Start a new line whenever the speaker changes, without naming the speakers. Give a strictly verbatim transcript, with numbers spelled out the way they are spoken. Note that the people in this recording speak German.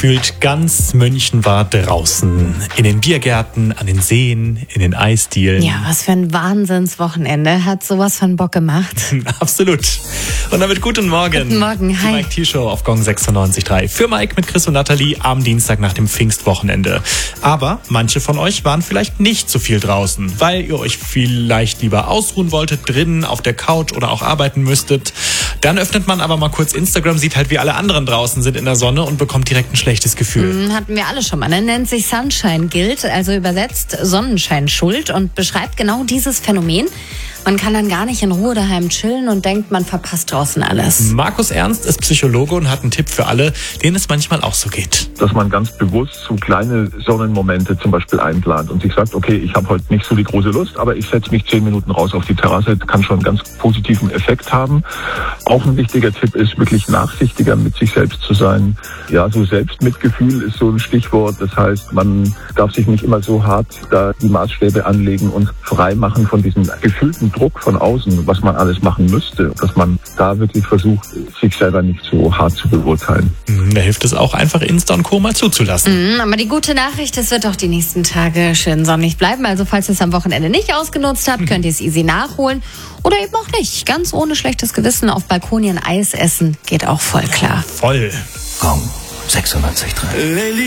Gefühlt ganz München war draußen. In den Biergärten, an den Seen, in den Eisdielen.
Ja, was für ein Wahnsinnswochenende. Hat sowas von Bock gemacht.
Absolut. Und damit guten Morgen.
Guten Morgen, hi.
Die Mike T-Show auf Gong sechsundneunzig Komma drei. Für Mike mit Chris und Nathalie am Dienstag nach dem Pfingstwochenende. Aber manche von euch waren vielleicht nicht so viel draußen, weil ihr euch vielleicht lieber ausruhen wolltet, drinnen, auf der Couch oder auch arbeiten müsstet. Dann öffnet man aber mal kurz Instagram, sieht halt, wie alle anderen draußen sind in der Sonne und bekommt direkt ein schlechtes Gefühl.
Hm, hatten wir alle schon mal. Ne? Nennt sich Sunshine Guilt, also übersetzt Sonnenschein Schuld und beschreibt genau dieses Phänomen. Man kann dann gar nicht in Ruhe daheim chillen und denkt, man verpasst draußen alles.
Markus Ernst ist Psychologe und hat einen Tipp für alle, denen es manchmal auch so geht.
Dass man ganz bewusst so kleine Sonnenmomente zum Beispiel einplant und sich sagt, okay, ich habe heute nicht so die große Lust, aber ich setze mich zehn Minuten raus auf die Terrasse, kann schon einen ganz positiven Effekt haben. Auch ein wichtiger Tipp ist, wirklich nachsichtiger mit sich selbst zu sein. Ja, so Selbstmitgefühl ist so ein Stichwort. Das heißt, man darf sich nicht immer so hart da die Maßstäbe anlegen und frei machen von diesem gefühlten Druck von außen, was man alles machen müsste, dass man da wirklich versucht, sich selber nicht so hart zu beurteilen.
Da hilft es auch einfach, Insta und Co. mal zuzulassen.
Mhm, aber die gute Nachricht, es wird auch die nächsten Tage schön sonnig bleiben. Also falls ihr es am Wochenende nicht ausgenutzt habt, könnt ihr es easy nachholen. Oder eben auch nicht. Ganz ohne schlechtes Gewissen auf Balkonien Eis essen geht auch voll klar.
Voll.
Gong sechsundneunzig Komma drei.